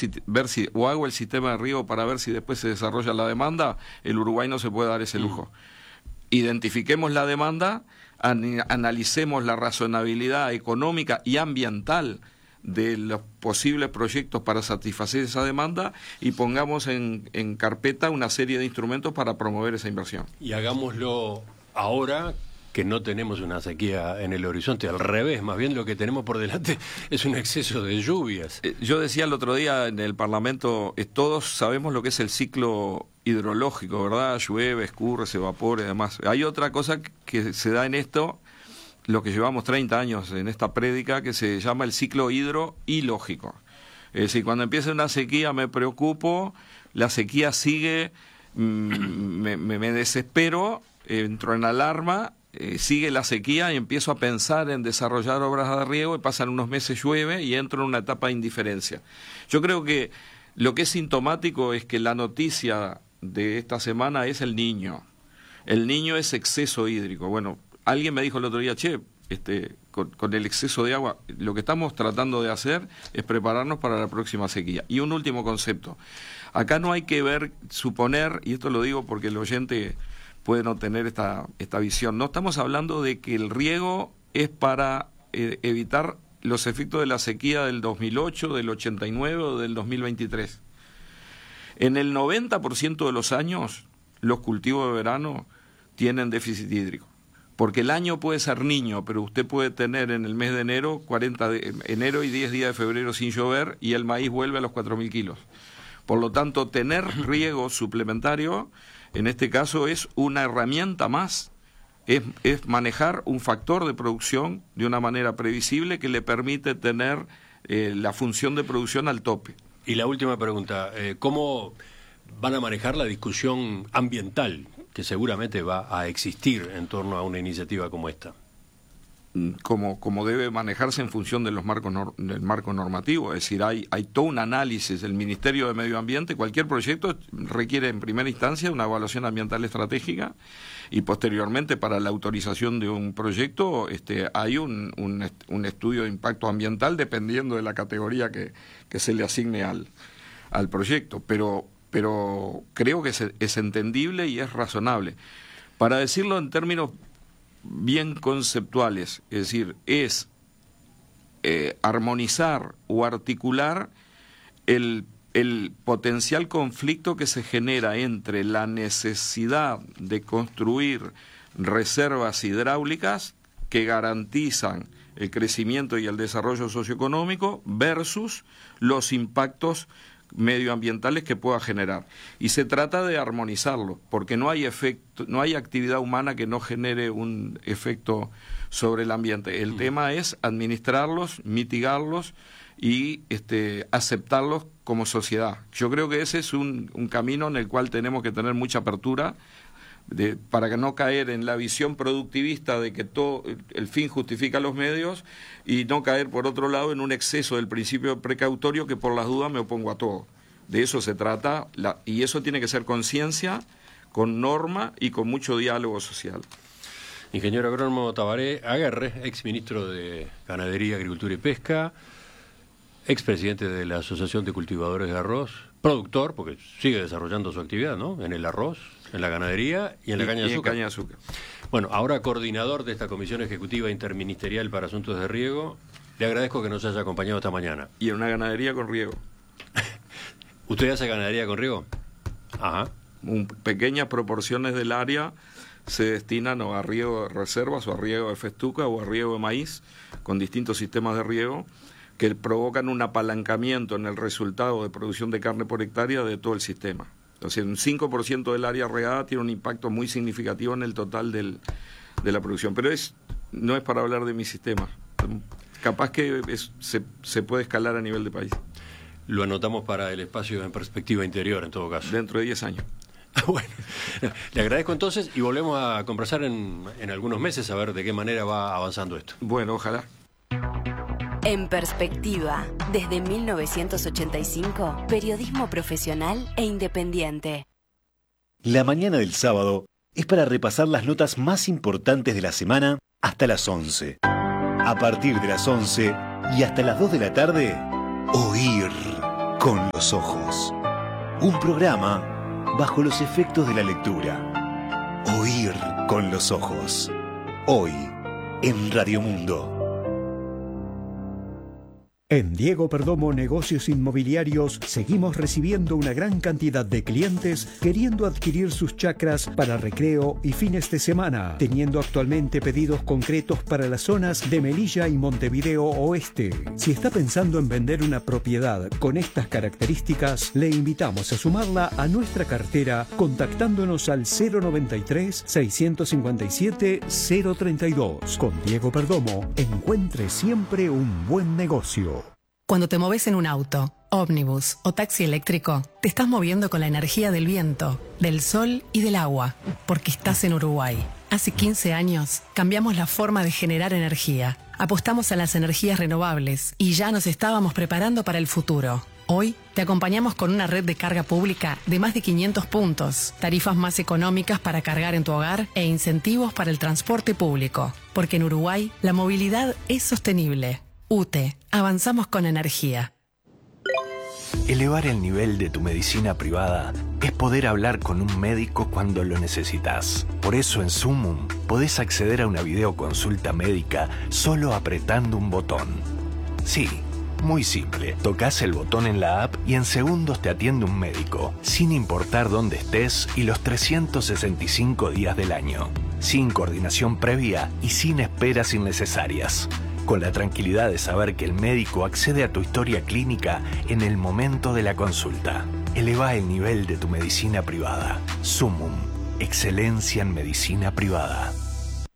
ver si o hago el sistema de riego para ver si después se desarrolla la demanda, el Uruguay no se puede dar ese lujo. Identifiquemos la demanda, analicemos la razonabilidad económica y ambiental de los posibles proyectos para satisfacer esa demanda y pongamos en carpeta una serie de instrumentos para promover esa inversión. Y hagámoslo ahora que no tenemos una sequía en el horizonte, al revés, más bien lo que tenemos por delante es un exceso de lluvias. Yo decía el otro día en el Parlamento, todos sabemos lo que es el ciclo hidrológico, ¿verdad? Llueve, escurre, se evapora y demás. Hay otra cosa que se da en esto, lo que llevamos 30 años en esta prédica, que se llama el ciclo hidroilógico. Es decir, cuando empieza una sequía me preocupo, la sequía sigue, me desespero, entro en alarma, sigue la sequía y empiezo a pensar en desarrollar obras de riego y pasan unos meses, llueve y entro en una etapa de indiferencia. Yo creo que lo que es sintomático es que la noticia de esta semana es el Niño. El Niño es exceso hídrico. Bueno, alguien me dijo el otro día, con el exceso de agua, lo que estamos tratando de hacer es prepararnos para la próxima sequía. Y un último concepto. Acá no hay que suponer, y esto lo digo porque el oyente puede no tener esta visión, no estamos hablando de que el riego es para evitar los efectos de la sequía del 2008, del 89 o del 2023. En el 90% de los años, los cultivos de verano tienen déficit hídrico. Porque el año puede ser niño, pero usted puede tener en el mes de enero, 40 de enero y 10 días de febrero sin llover y el maíz vuelve a los 4.000 kilos. Por lo tanto, tener riego suplementario, en este caso, es una herramienta más, es manejar un factor de producción de una manera previsible que le permite tener la función de producción al tope. Y la última pregunta, ¿cómo van a manejar la discusión ambiental que seguramente va a existir en torno a una iniciativa como esta? Como debe manejarse en función de los del marco normativo, es decir, hay todo un análisis del Ministerio de Medio Ambiente. Cualquier proyecto requiere en primera instancia una evaluación ambiental estratégica y posteriormente para la autorización de un proyecto hay un estudio de impacto ambiental dependiendo de la categoría que se le asigne al proyecto, pero creo que es entendible y es razonable. Para decirlo en términos bien conceptuales, es decir, es armonizar o articular el potencial conflicto que se genera entre la necesidad de construir reservas hidráulicas que garantizan el crecimiento y el desarrollo socioeconómico versus los impactos medioambientales que pueda generar. Y se trata de armonizarlo, porque no hay actividad humana que no genere un efecto sobre el ambiente. El tema es administrarlos, mitigarlos y aceptarlos como sociedad. Yo creo que ese es un camino en el cual tenemos que tener mucha apertura para que no caer en la visión productivista de que todo el fin justifica los medios y no caer por otro lado en un exceso del principio precautorio que por las dudas me opongo a todo. De eso se trata y eso tiene que ser conciencia, con norma y con mucho diálogo social. Ingeniero agrónomo Tabaré Aguerre, exministro de Ganadería, Agricultura y Pesca, expresidente de la Asociación de Cultivadores de Arroz, productor, porque sigue desarrollando su actividad, ¿no? En el arroz, en la ganadería y en la caña de azúcar. Bueno, ahora coordinador de esta Comisión Ejecutiva Interministerial para Asuntos de Riego, le agradezco que nos haya acompañado esta mañana. Y en una ganadería con riego. ¿Usted hace ganadería con riego? Ajá. Pequeñas proporciones del área se destinan o a riego de reservas, o a riego de festuca, o a riego de maíz, con distintos sistemas de riego, que provocan un apalancamiento en el resultado de producción de carne por hectárea de todo el sistema. O sea, un 5% del área regada tiene un impacto muy significativo en el total de la producción. Pero no es para hablar de mi sistema. Capaz que se puede escalar a nivel de país. Lo anotamos para el espacio en perspectiva interior, en todo caso. Dentro de 10 años. Bueno, le agradezco entonces y volvemos a conversar en algunos meses a ver de qué manera va avanzando esto. Bueno, ojalá. En Perspectiva, desde 1985, periodismo profesional e independiente. La mañana del sábado es para repasar las notas más importantes de la semana hasta las 11. A partir de las 11 y hasta las 2 de la tarde, Oír. con los ojos. Un programa bajo los efectos de la lectura. Oír con los ojos. Hoy, en Radio Mundo. En Diego Perdomo Negocios Inmobiliarios seguimos recibiendo una gran cantidad de clientes queriendo adquirir sus chacras para recreo y fines de semana, teniendo actualmente pedidos concretos para las zonas de Melilla y Montevideo Oeste. Si está pensando en vender una propiedad con estas características, le invitamos a sumarla a nuestra cartera contactándonos al 093-657-032. Con Diego Perdomo, encuentre siempre un buen negocio. Cuando te moves en un auto, ómnibus o taxi eléctrico, te estás moviendo con la energía del viento, del sol y del agua, porque estás en Uruguay. Hace 15 años cambiamos la forma de generar energía, apostamos a las energías renovables y ya nos estábamos preparando para el futuro. Hoy te acompañamos con una red de carga pública de más de 500 puntos, tarifas más económicas para cargar en tu hogar e incentivos para el transporte público, porque en Uruguay la movilidad es sostenible. UTE, avanzamos con energía. Elevar el nivel de tu medicina privada es poder hablar con un médico cuando lo necesitas. Por eso en Sumum podés acceder a una videoconsulta médica solo apretando un botón. Sí, muy simple. Tocás el botón en la app y en segundos te atiende un médico, sin importar dónde estés y los 365 días del año. Sin coordinación previa y sin esperas innecesarias. Con la tranquilidad de saber que el médico accede a tu historia clínica en el momento de la consulta. Eleva el nivel de tu medicina privada. Sumum, excelencia en medicina privada.